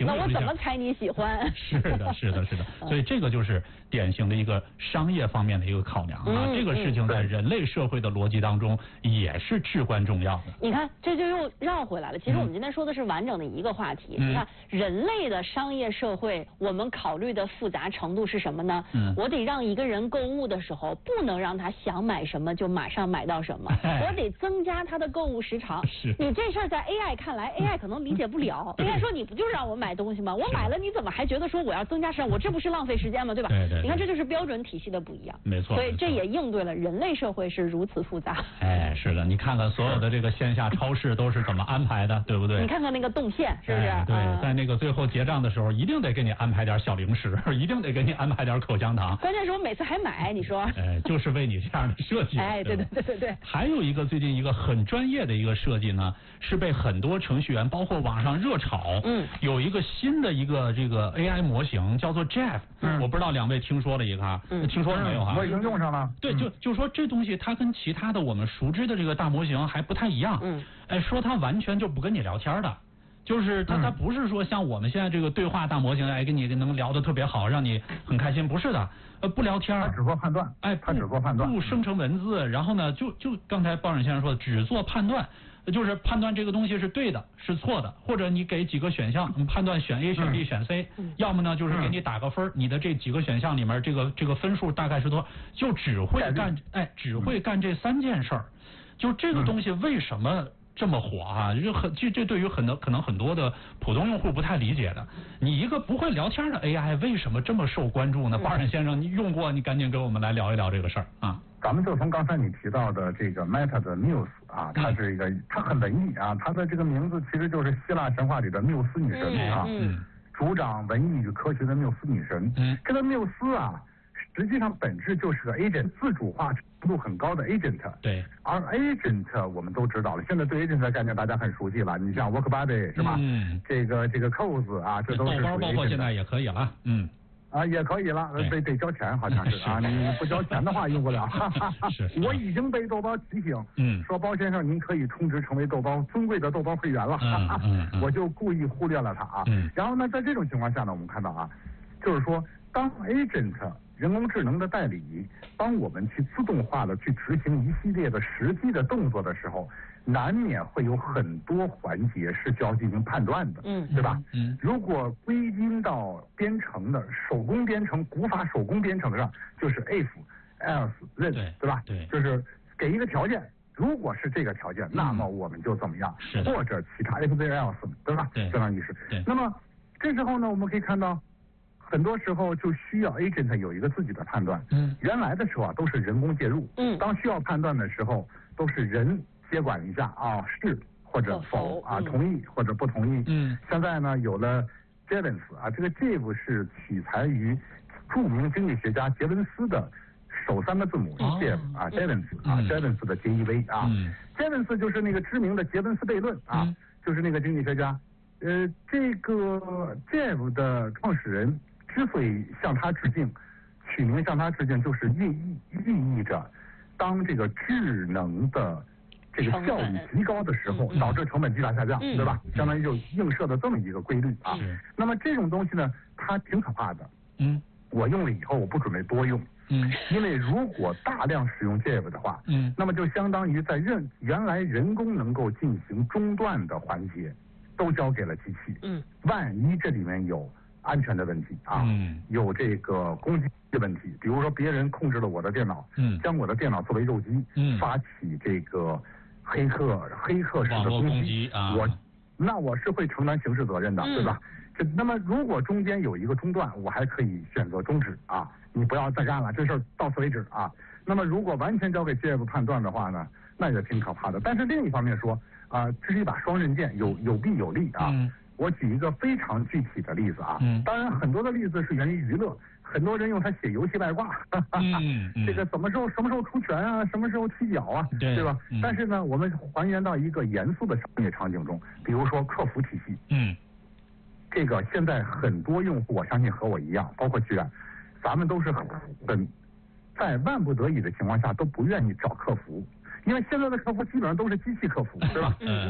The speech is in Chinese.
评论一下。 那我怎么猜你喜欢？ 是的，是的，是的。所以这个就是典型的一个商业方面的一个考量啊。这个事情在人类社会的逻辑当中也是至关重要的。 你看，这就又绕回来了。其实我们今天说的是完整的一个话题。你看，人类的商业社会，我们考虑的复杂程度是什么呢？我得让一个人购物的时候，不能让他想买什么就马上买到什么，我得增加他的购物时长。你这事儿在 AI 看来 ，AI 可能理解不了。AI 说你不就是让我买东西吗？我买了你怎么还觉得说我要增加时长？我这不是浪费时间吗？对吧？ 对对。 你看这就是标准体系的不一样。 没错。 所以这也应对了人类社会是如此复杂。 哎，是的，你看看所有的这个线下超市都是怎么安排的，对不对？ 你看看那个动线，是不是？ 对，在那个最后结账的时候，一定得给你安排点小零食，一定得给你安排点口香糖。 关键是我每次还买，你说？ 哎，就是为你这样的设计。 哎，对对对对对。 还有一个最近一个很专业的一个设计呢，是被很多程序员包括网上热炒。有一个新的一个这个 AI 模型叫做 Jeff。我不知道两位听说了一个听说了没有哈？ 我已经用上了。 对，就说这东西它跟其他的我们熟知的这个大模型还不太一样。哎，说它完全就不跟你聊天的。就是它不是说像我们现在这个对话大模型，哎，跟你能聊得特别好，让你很开心，不是的，不聊天， 它只做判断， 哎， 它只做判断， 不生成文字，然后呢，就刚才鲍冉先生说的，只做判断，就是判断这个东西是对的，是错的，或者你给几个选项，判断选 A 选 B 选 C，要么呢就是给你打个分，你的这几个选项里面这个分数大概是多，就只会干这3件事儿，就这个东西为什么这么火啊？这对于可能很多的普通用户不太理解的。你一个不会聊天的 AI 为什么这么受关注呢？鲍冉先生，你用过，你赶紧跟我们来聊一聊这个事儿啊。 咱们就从刚才你提到的这个 Meta 的 Muse 啊，它很文艺啊，它的这个名字其实就是希腊神话里的缪斯女神啊，主掌文艺与科学的缪斯女神。这个缪斯啊，实际上本质就是个 agent， 自主化程度很高的 agent。 对。 而 agent 我们都知道了，现在对 agent 的概念大家很熟悉了。你像 WorkBuddy 是吧？这个 Coz 啊，这都是属于 agent。 包括现在也可以了。 也可以了，得交钱，好像是啊。你不交钱的话用不了。我已经被豆包提醒，说包先生您可以充值成为尊贵的豆包会员了。我就故意忽略了它啊。然后呢，在这种情况下呢，我们看到啊，就是说当 agent 人工智能的代理帮我们去自动化的去执行一系列的实际的动作的时候，难免会有很多环节是需要进行判断的，对吧？如果归因到编程的手工编程、古法手工编程上，就是 if、else、then， 对吧？对，就是给一个条件，如果是这个条件，那么我们就怎么样，或者其他 if、then、else， 对吧？对，相当于是。那么这时候呢，我们可以看到，很多时候就需要 agent 有一个自己的判断。原来的时候啊，都是人工介入。当需要判断的时候，都是人接管一下啊，是或者否啊，同意或者不同意。现在呢，有了 Jevons 啊，这个 Jev 是取材于著名经济学家杰文斯的首3个字母 Jev 啊 ，Jevons 啊 ，Jevons 的 JEV 啊，Jevons 就是那个知名的杰文斯悖论啊，就是那个经济学家。这个 Jev 的创始人之所以向他致敬，取名向他致敬，就是寓意着当这个智能的这个效率极高的时候，导致成本巨大下降，对吧？相当于就映射的这么一个规律啊。那么这种东西呢，它挺可怕的。我用了以后，我不准备多用。因为如果大量使用 Jev 的话，那么就相当于在原来人工能够进行中断的环节，都交给了机器。万一这里面有安全的问题啊，有这个攻击的问题，比如说别人控制了我的电脑，将我的电脑作为肉鸡，发起这个黑客式的攻击啊，那我是会承担刑事责任的，对吧？那么如果中间有一个中断，我还可以选择终止啊，你不要再干了，这事儿到此为止啊。那么如果完全交给 Jev 判断的话呢，那也挺可怕的。但是另一方面说啊，这是一把双刃剑，有弊有利啊。我举一个非常具体的例子啊，当然很多的例子是源于娱乐，很多人用它写游戏外挂，这个什么时候出拳啊，什么时候踢脚啊，对吧？但是呢，我们还原到一个严肃的商业场景中，比如说客服体系，这个现在很多用户，我相信和我一样，包括居然，咱们都是很在万不得已的情况下都不愿意找客服。因为现在的客服基本上都是机器客服，对吧？